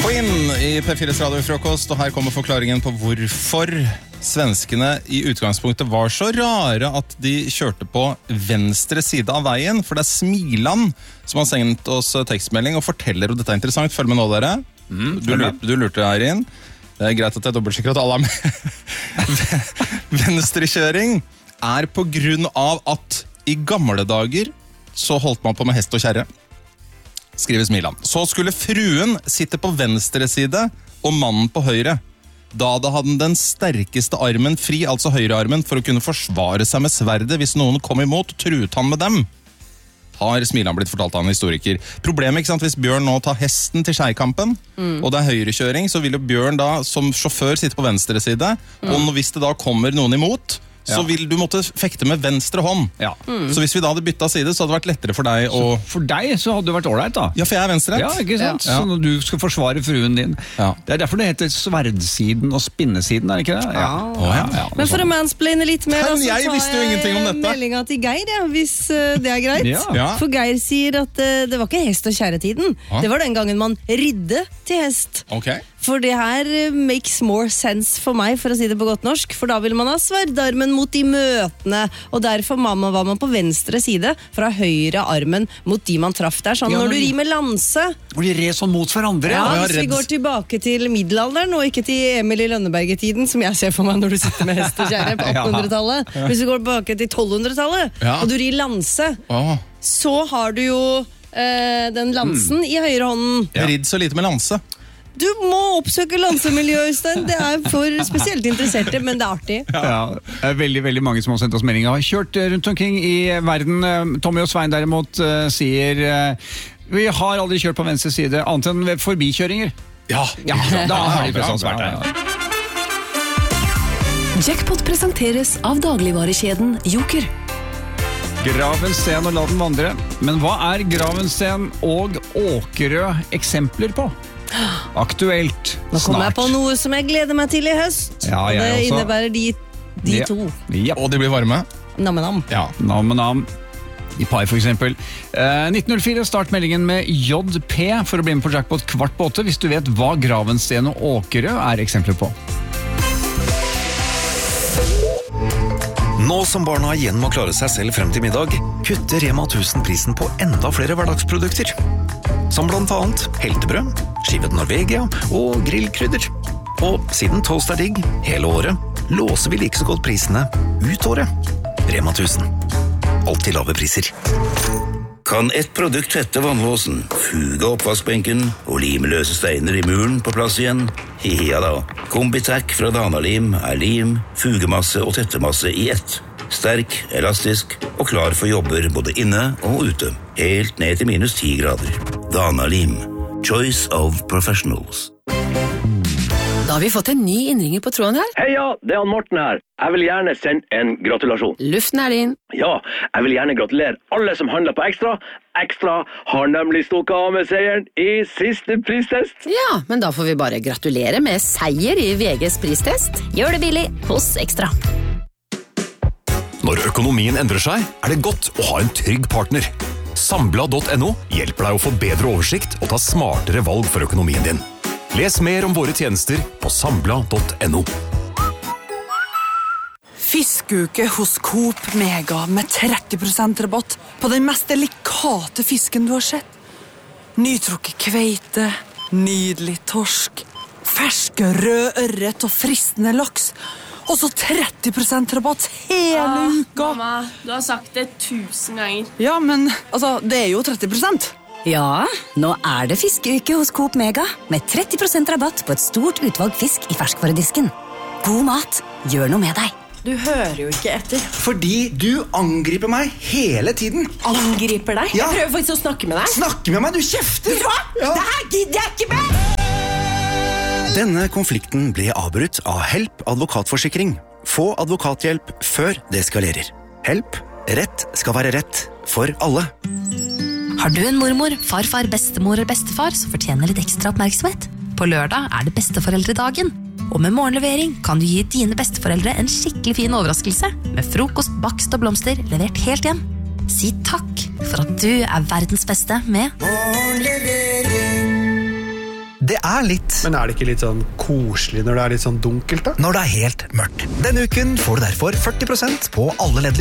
Queen i P4s radiofrokost, og her kommer forklaringen på hvorfor svenskene i utgangspunktet var så rare at de kjørte på venstre side av veien, for det Smiland som har sendt oss tekstmelding og forteller, og dette er interessant, følg med nå dere. Du lurte her inn. Det er greit at jeg dobbeltsjekker at alle er med. Venstrekjøring er på grunn av at i gamle dager så holdt man på med hest og kjerre. Skriver Smiland. Så skulle fruen sitte på venstre side og mannen på høyre. Da hadde den sterkeste armen fri, altså høyrearmen, for å kunne forsvare seg med sverdet hvis noen kom imot, truet han med dem. Har Smiland blitt fortalt av en historiker. Problemet, ikke sant, hvis Bjørn nå tar hesten til skeikampen, og det er høyrekjøring, så vil jo Bjørn da som sjåfør sitte på venstre side, og hvis det da kommer noen imot, så vil du måtte fekte med venstre hånd. Så hvis vi da hadde byttet side, så hadde det vært lettere for deg å... For deg så hadde det vært ålreit da. Ja, for jeg er venstre. Ja, ikke sant? Så når du skal forsvare fruen din. Det er derfor det heter sverdsiden og spinnesiden, er det ikke det? Men for å mansplaine litt mer, jeg visste jo ingenting om dette. Meldingen til Geir, hvis det er greit. For Geir sier at det var ikke hest og kjæretiden. Det var den gangen man ridde til hest. For det her makes more sense for meg, for å si det på godt norsk, for da vil man ha sverdarmen mot de møtene, og derfor var man på venstre side, fra høyre armen mot de man traff der. Sånn når du rir med lanse. Hvor de red sånn mot hverandre. Hvis vi går tilbake til middelalderen, og ikke til Emil i Lønneberget-tiden, som jeg ser for meg når du sitter med hest og kjære på 1800-tallet. Hvis vi går tilbake til 1200-tallet, og du rir lanse, så har du jo den lansen i høyre hånden. Jeg ridd så lite med lanse. Du må oppsøke lansemiljøet, Øystein. Det er for spesielt interesserte, men det er artig. Det er veldig, veldig mange som har sendt oss meldinger. Har kjørt rundt omkring i verden. Tommy og Svein derimot sier vi har aldri kjørt på venstre side, annet enn ved forbikjøringer. Da har de flest vært der. Jackpot presenteres av dagligvarekjeden Joker. Gravensten og la den vandre. Men hva er Gravensten og Åkerø eksempler på? Aktuelt snart. Nå kommer jeg på noe som jeg gleder meg til i høst. Ja, og det innebærer de to. Og de blir varme. Nam-nam. Nam-nam. I Pai for eksempel. 1904 start meldingen med JP for å bli med på Jackpot 7:15 hvis du vet hva Gravensten og Åkerø er eksempler på. Nå som barna igjen må klare seg selv frem til middag, kutter Rema 1000 prisen på enda flere hverdagsprodukter. Som blant annet heltebrød, skivet Norvegia og grillkrydder. Og siden toast er digg hele året, låser vi like så godt prisene ut året. Rema 1000. Alltid lave priser. Kan et produkt tette vannlåsen, fuge oppvaskbenken og lime løse steiner i muren på plass igjen? Ja da, Combitac fra Dana-Lim er lim, fugemasse og tettemasse i ett. Sterk, elastisk og klar for jobber både inne og ute. Helt ned til -10 grader. Dana-Lim. Choice of professionals. Da har vi fått en ny innringer på tråden her. Heia, det er Morten her. Jeg vil gjerne sende en gratulasjon. Luften er din. Ja, jeg vil gjerne gratulere alle som handler på Ekstra. Ekstra har nemlig stukket av med seieren i siste pristest. Ja, men da får vi bare gratulere med seier i VGs pristest. Gjør det billig hos Ekstra. Når økonomien endrer seg, er det godt å ha en trygg partner. Sambla.no hjelper deg å få bedre oversikt og ta smartere valg for økonomien din. Les mer om våre tjenester på sambla.no. Fiskeuke hos Coop Mega med 30% rabatt på den mest delikate fisken du har sett. Nytrukket kveite, nydelig torsk, ferske rød ørret og fristende laks. Og så 30% rabatt hele uka. Mamma, du har sagt det 1000 ganger. Ja, men altså, det er jo 30%. Ja, nå er det fiskeuke hos Coop Mega med 30% rabatt på et stort utvalg fisk i ferskvaredisken. God mat, gjør noe med deg. Du hører jo ikke etter. Fordi du angriper meg hele tiden. Angriper deg? Ja. Jeg prøver faktisk å snakke med deg. Snakke med meg, du kjefter! Hva? Ja. Det her gidder jeg ikke med! Denne konflikten ble avbrutt av Help advokatforsikring. Få advokathjelp før det eskalerer. Help. Rett skal være rett for alle. Har du en mormor, farfar, bestemor eller bestefar som fortjener litt ekstra oppmerksomhet? På lørdag er det besteforeldredagen. Og med morgenlevering kan du gi dine besteforeldre en skikkelig fin overraskelse med frokost, bakst og blomster levert helt hjem. Si takk for at du er verdens beste med Det litt. Men det ikke litt sånn koselig når det litt sånn dunkelt da? Når det helt mørkt. Denne uken får du derfor 40% på alle LED-lys